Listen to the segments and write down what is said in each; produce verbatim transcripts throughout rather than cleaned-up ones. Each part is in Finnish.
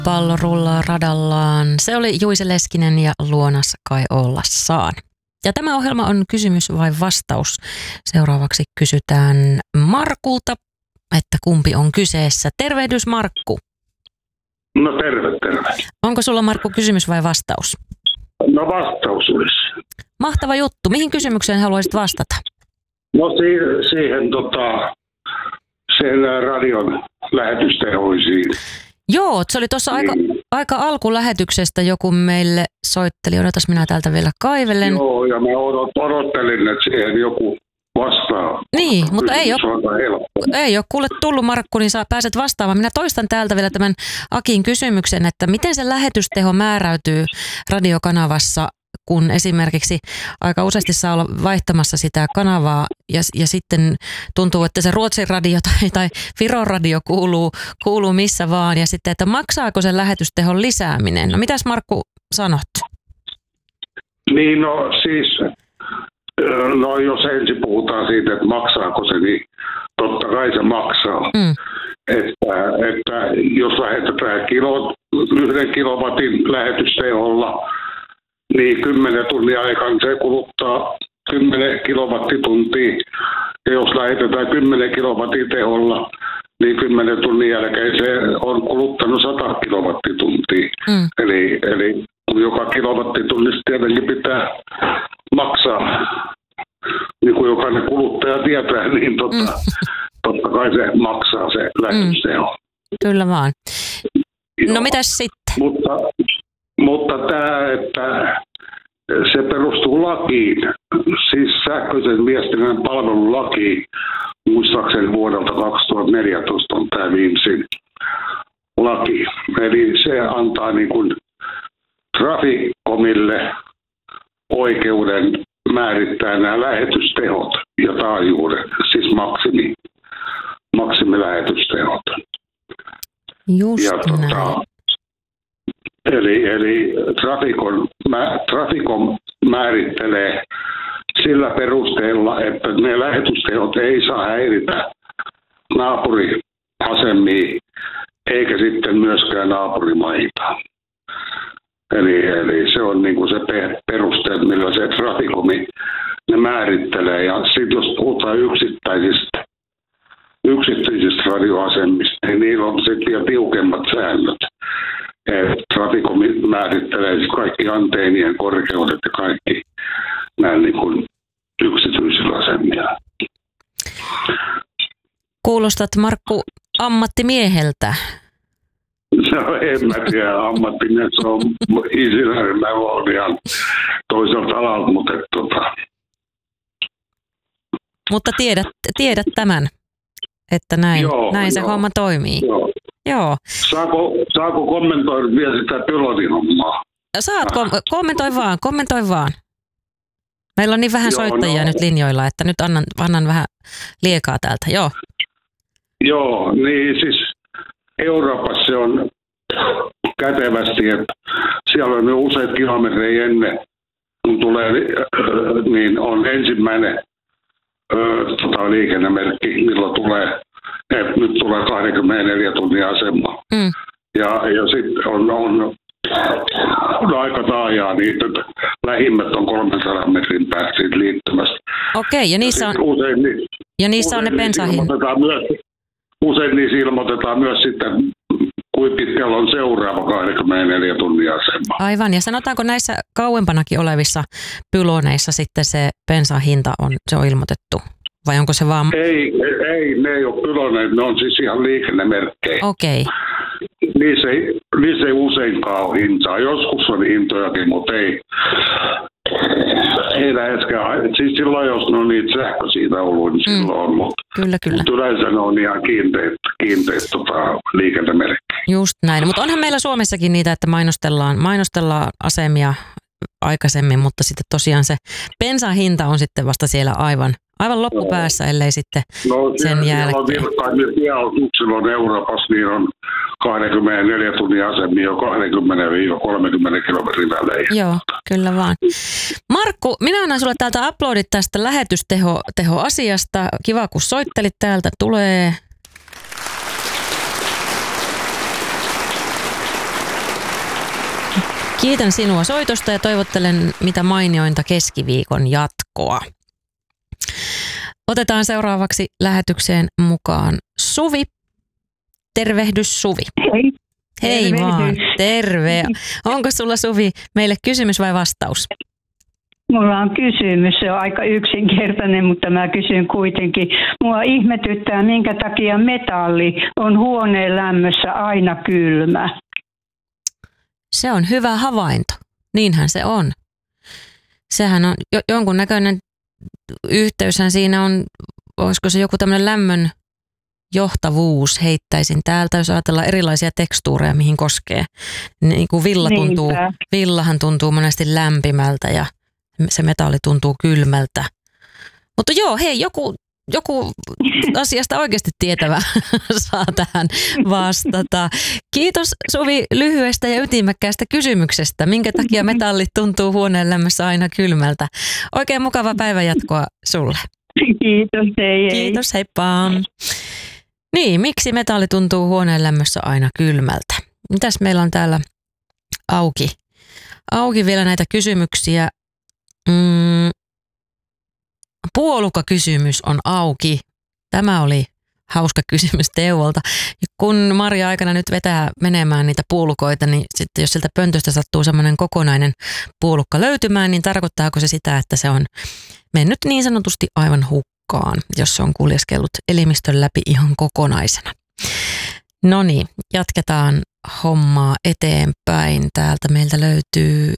Pallo rullaa radallaan. Se oli Juise Leskinen ja Luonas kai ollassaan. Ja tämä ohjelma on kysymys vai vastaus. Seuraavaksi kysytään Markulta, että kumpi on kyseessä. Tervehdys Markku. No terve, terve. Onko sulla Markku kysymys vai vastaus? No vastaus olisi. Mahtava juttu. Mihin kysymykseen haluaisit vastata? No siihen, siihen tota, sen radion lähetystehoisiin. Joo, se oli tuossa aika, aika alkulähetyksestä joku meille soitteli. Odotas, minä täältä vielä kaivelen. Joo, ja mä odot, odottelin, että siihen joku vastaa. Niin, mutta ei ole, ei ole kuule tullut Markku, niin saa, pääset vastaamaan. Minä toistan täältä vielä tämän Akin kysymyksen, että miten se lähetysteho määräytyy radiokanavassa, kun esimerkiksi aika useasti saa olla vaihtamassa sitä kanavaa ja, ja sitten tuntuu, että se Ruotsin radio tai, tai Viron radio kuuluu, kuuluu missä vaan ja sitten, että maksaako se lähetystehon lisääminen? No mitäs Markku sanot? Niin no siis, no jos ensin puhutaan siitä, että maksaako se, niin totta kai se maksaa. Mm. Että, että jos lähetetään kilo, yhden kilowatin lähetysteholla, niin kymmenen tunnin aikana se kuluttaa kymmenen kilowattituntia. Ja jos lähetetään kymmenen kilowattin teholla, niin kymmenen tunnin jälkeen se on kuluttanut sata kilowattituntia. Mm. Eli, eli joka kilowattitunnista tietenkin pitää maksaa, niin kuin jokainen kuluttaja tietää, niin totta, mm. totta kai se maksaa se lähetysteho. Mm. Kyllä vaan. No Joo. Mitäs sitten? Mutta, mutta tämä, että se perustuu lakiin, siis sähköisen viestinnän palvelulakiin, muistaakseni vuodelta kaksituhattaneljätoista on tämä viimeisin laki. Eli se antaa niin kuin Traficomille oikeuden määrittää nämä lähetystehot ja taajuudet, siis maksimi, maksimilähetystehot. Just ja, tota, eli, eli Traficom, mä, Traficom määrittelee sillä perusteella, että ne lähetystehot ei saa häiritä naapuriasemia eikä sitten myöskään naapurimaita. Eli, eli se on niin kuin se peruste, millä se Traficomi ne määrittelee. Ja sitten jos puhutaan yksittäisistä, yksittäisistä radioasemista, niin niillä on sitten vielä tiukemmat säännöt. Traficomi määrittelee kaikki anteenien korkeudet ja kaikki nämä niin kuin yksityisillä asemilla. Kuulostat Markku ammattimieheltä. No en mä tiedä, ammattimies on insinööri, mä olen ihan toiselta alalta, mutta tota. Mutta tiedät, tiedät tämän, että näin, joo, näin se joo, homma toimii. Joo. Joo. Saako, saako kommentoida vielä sitä pilotin-hommaa? Saat, kom- kommentoi vaan, kommentoi vaan. Meillä on niin vähän joo, soittajia no. nyt linjoilla, että nyt annan, annan vähän liekaa täältä, joo. Joo, niin siis Euroopassa se on kätevästi, että siellä on jo useat kilometrejä ennen, kun tulee, niin on ensimmäinen ö, tota, liikennemerkki, milloin tulee, että nyt tulee kaksikymmentäneljä tunnin asema. Mm. Ja, ja sitten on, on, on aika taajaa, niin lähimmät on kolmensadan metrin päästä siitä liittymästä. Okei, ja niissä on, usein, ja niissä on ne bensahin. Usein niissä ilmoitetaan myös sitten, kuinka pitkällä on seuraava kaksikymmentäneljä tunnin asema. Aivan, ja sanotaanko näissä kauempanakin olevissa pyloneissa sitten se bensan hinta on, se on ilmoitettu? Vai onko se vaan... Ei, ei ne ei ole pyloneet, ne on siis ihan liikennemerkkejä. Okei. Okay. Niissä ei, niissä ei useinkaan ole hintaa. Joskus on hintojakin, mutta ei. Ei läheskään. Siis silloin, jos ne on niitä sähköisiä ollut, niin silloin mm. on. Mutta, kyllä, kyllä. mutta yleensä ne on ihan kiinteät, kiinteät tota, liikennemerkkejä. Just näin. Mutta onhan meillä Suomessakin niitä, että mainostellaan, mainostellaan asemia aikaisemmin, mutta sitten tosiaan se bensan hinta on sitten vasta siellä aivan, aivan loppupäässä, ellei sitten no, sen jälkeen. No siellä on Euroopassa, niin on kaksikymmentäneljä tunnin asemia jo kaksikymmentä kolmekymmentä kilometrin välein. Joo, kyllä vaan. Markku, minä annan sulle täältä uploadit tästä lähetysteho-asiasta. Kiva, kun soittelit, täältä. Tulee. Kiitän sinua soitosta ja toivottelen mitä mainiointa keskiviikon jatkoa. Otetaan seuraavaksi lähetykseen mukaan Suvi. Tervehdys Suvi. Hei. Hei Tervehdys. vaan, terve. Onko sulla Suvi meille kysymys vai vastaus? Mulla on kysymys, se on aika yksinkertainen, mutta mä kysyn kuitenkin. Mua ihmetyttää, minkä takia metalli on huoneen lämmössä aina kylmä. Se on hyvä havainto. Niinhän se on. Sehän on jo, jonkunnäköinen yhteyshän siinä on, olisiko se joku tämmöinen lämmön johtavuus, heittäisin täältä, jos ajatellaan erilaisia tekstuureja, mihin koskee. Niin kuin villa tuntuu, villahan tuntuu monesti lämpimältä ja se metalli tuntuu kylmältä. Mutta joo, hei, joku, joku asiasta oikeasti tietävä saa tähän vastata. Kiitos Suvi lyhyestä ja ytimekkäästä kysymyksestä. Minkä takia metalli tuntuu huoneen lämmössä aina kylmältä? Oikein mukava päivänjatkoa sulle. Kiitos, hei hei. Kiitos, heippa. Niin, miksi metalli tuntuu huoneen lämmössä aina kylmältä? Mitäs meillä on täällä auki? Auki vielä näitä kysymyksiä. Mm, puolukakysymys on auki. Tämä oli hauska kysymys Teuvolta. Kun Marja aikana nyt vetää menemään niitä puolukoita, niin sitten jos sieltä pöntöstä sattuu semmoinen kokonainen puolukka löytymään, niin tarkoittaako se sitä, että se on mennyt niin sanotusti aivan hukkaan, jos se on kuljeskellut elimistön läpi ihan kokonaisena? No niin, jatketaan hommaa eteenpäin. Täältä meiltä löytyy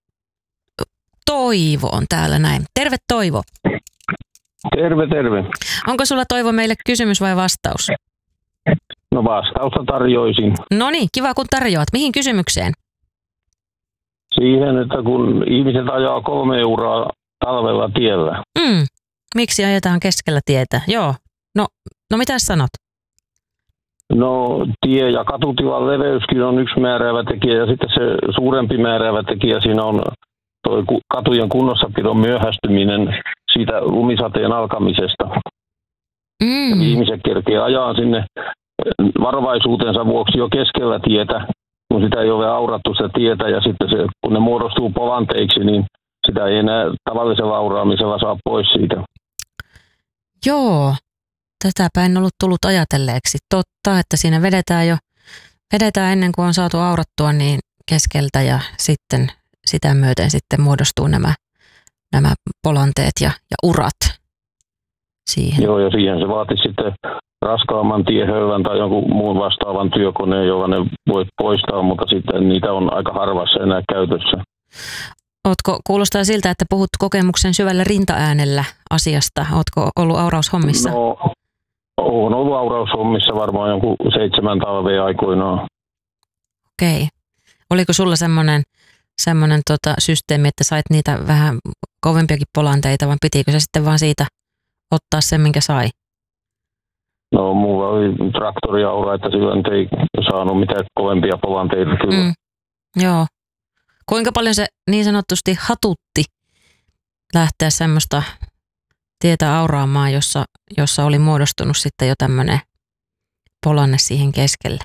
Toivo on täällä näin. Terve Toivo. Terve, terve. Onko sulla Toivo meille kysymys vai vastaus? No vastausta tarjoisin. No niin, kiva kun tarjoat. Mihin kysymykseen? Siihen, että kun ihmiset ajaa kolme euroa talvella tiellä. Mm. Miksi ajetaan keskellä tietä? Joo. No, no mitä sanot? No tie- ja katutilan leveyskin on yksi määräävä tekijä ja sitten se suurempi määräävä tekijä siinä on toi katujen kunnossapidon myöhästyminen siitä lumisateen alkamisesta. Mm. Ihmiset kerkee ajaa sinne varovaisuutensa vuoksi jo keskellä tietä, kun sitä ei ole aurattu sitä tietä ja sitten se, kun ne muodostuu polanteiksi, niin sitä ei enää tavallisella auraamisella saa pois siitä. Joo, tätäpä en ollut tullut ajatelleeksi. Totta, että siinä vedetään jo, vedetään ennen kuin on saatu aurattua niin keskeltä ja sitten sitä myöten sitten muodostuu nämä, nämä polanteet ja, ja urat siihen. Joo, ja siihen se vaatisi sitten raskaamman tiehöylän tai jonkun muun vastaavan työkoneen, jolla ne voi poistaa, mutta sitten niitä on aika harvassa enää käytössä. Ootko, kuulostaa siltä, että puhut kokemuksen syvällä rintaäänellä asiasta. Ootko ollut auraushommissa? No, olen ollut auraushommissa varmaan jonkun seitsemän talvea aikoinaan. Okei. Oliko sulla semmoinen semmoinen tota, systeemi, että sait niitä vähän kovempiakin polanteita, vai pitikö se sitten vaan siitä ottaa sen, minkä sai? No, mulla oli traktoriaura, että silloin ei saanut mitään kovempia polanteita kyllä. Mm. Joo. Kuinka paljon se niin sanotusti hatutti lähteä semmoista tietä auraamaan, jossa, jossa oli muodostunut sitten jo tämmöinen polanne siihen keskelle?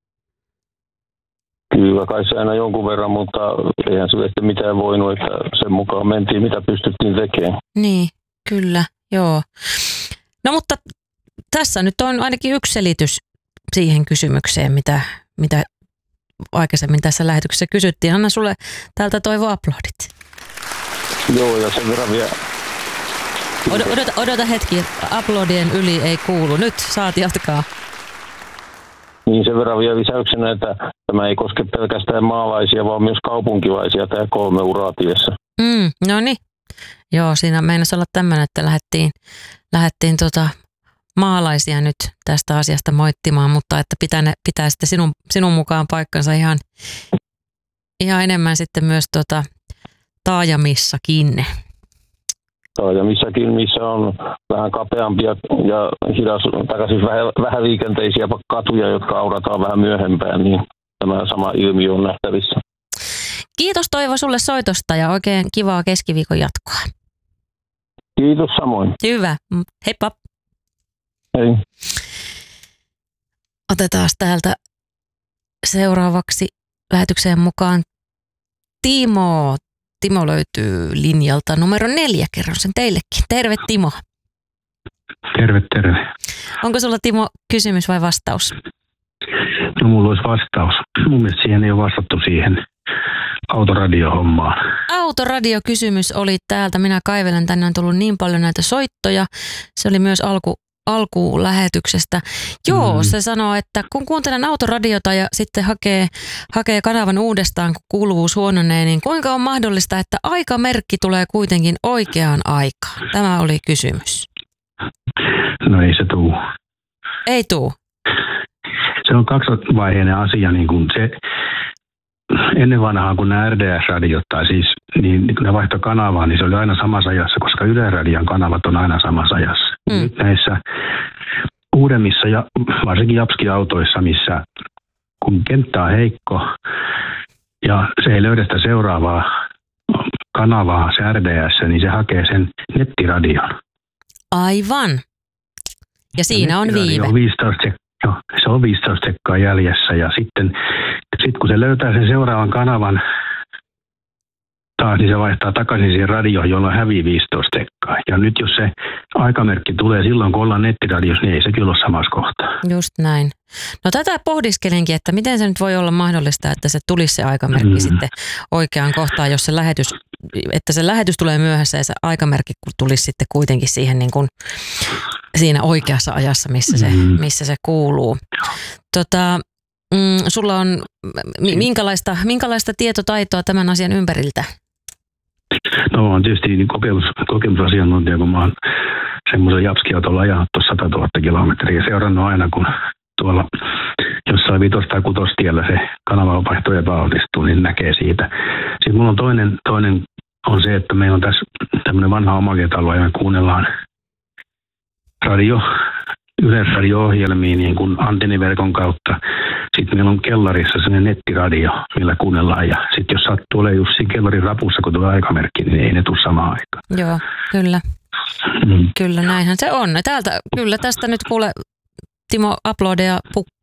Kyllä kai se aina jonkun verran, mutta eihän se sitten mitään voinut, että sen mukaan mentiin, mitä pystyttiin tekemään. Niin, kyllä, joo. No mutta tässä nyt on ainakin yksi selitys siihen kysymykseen, mitä, mitä aikaisemmin tässä lähetyksessä kysyttiin. Anna sulle täältä Toivo aplodit. Joo, ja sen verran vielä. Odota, odota hetki, aplodien yli ei kuulu. Nyt saat jatkaa. Niin sen verran vielä lisäyksenä, että tämä ei koske pelkästään maalaisia, vaan myös kaupunkilaisia tämä kolme uraa tiessä. Mm, no niin. Joo, siinä meinasi olla tämmöinen, että lähdettiin, lähdettiin tota maalaisia nyt tästä asiasta moittimaan, mutta että pitää, ne, pitää sitten sinun, sinun mukaan paikkansa ihan, ihan enemmän sitten myös tota taajamissakin. Taajamissakin, missä on vähän kapeampia ja hidas, tai siis vähän, vähän liikenteisiä katuja, jotka aurataan vähän myöhempään, niin tämä sama ilmiö on nähtävissä. Kiitos Toivo sulle soitosta ja oikein kivaa keskiviikon jatkoa. Kiitos samoin. Hyvä. Heippa. Hei. Otetaan täältä seuraavaksi lähetykseen mukaan Timo. Timo löytyy linjalta numero neljä, kerron sen teillekin. Terve Timo. Terve, terve. Onko sulla Timo kysymys vai vastaus? No mulla olisi vastaus. Mun mielestä siihen ei ole vastattu siihen autoradiohommaan. Autoradiokysymys oli täältä. Minä kaivelen, tänne on tullut niin paljon näitä soittoja. Se oli myös alku, alkulähetyksestä. Joo, mm. se sanoo, että kun kuuntelen autoradiota ja sitten hakee, hakee kanavan uudestaan, kun kuuluvuus huononee, niin kuinka on mahdollista, että aikamerkki tulee kuitenkin oikeaan aikaan? Tämä oli kysymys. No ei se tuu. Ei tuu. Se on kaksivaiheinen asia, niin kuin se ennen vanhaa, kun nämä R D S-radiot, tai siis niin, kun ne vaihtoi kanavaa, niin se oli aina samassa ajassa, koska Yle-radion kanavat on aina samassa ajassa. Mm. Nyt näissä uudemmissa ja varsinkin Japski-autoissa, missä kun kenttä on heikko ja se ei löydä sitä seuraavaa kanavaa, se R D S, niin se hakee sen nettiradion. Aivan. Ja siinä ja on viive. On viisitoista Joo, se on viisitoista sekkaa jäljessä ja sitten sit kun se löytää sen seuraavan kanavan taas, niin se vaihtaa takaisin siihen radioon, jolloin hävii viisitoista sekkaa. Ja nyt jos se aikamerkki tulee silloin, kun ollaan nettiradiossa, niin ei se kyllä ole samassa kohtaa. Just näin. No tätä pohdiskelenkin, että miten se nyt voi olla mahdollista, että se tulisi se aikamerkki mm. sitten oikeaan kohtaan, jos se lähetys, että se lähetys tulee myöhässä ja se aikamerkki tulisi sitten kuitenkin siihen niin kuin siinä oikeassa ajassa, missä se, mm. missä se kuuluu. Tota, mm, sulla on minkälaista, minkälaista tietotaitoa tämän asian ympäriltä? No on tietysti niin kokemus, kokemusasiantuntija, kun mä oon semmoisen Japski-autolla ajanut tuossa sata tuhatta kilometriä ja seurannut aina, kun tuolla jossain vitos- tai kutostiellä se kanavavaihto epäonnistuu, niin näkee siitä. Sitten mulla on toinen, toinen on se, että meillä on tässä tämmöinen vanha omakotitalo ja me kuunnellaan radio, yleisradio-ohjelmia niin kuin antenniverkon kautta. Sitten meillä on kellarissa sellainen nettiradio, millä kuunnellaan. Ja sitten jos sattuu olemaan just siinä kellarin rapussa, kun tulee aikamerkki, niin ei ne tule samaan aikaan. Joo, kyllä. Mm. Kyllä, näinhän se on. Täältä, kyllä tästä nyt kuule, Timo, uploadeja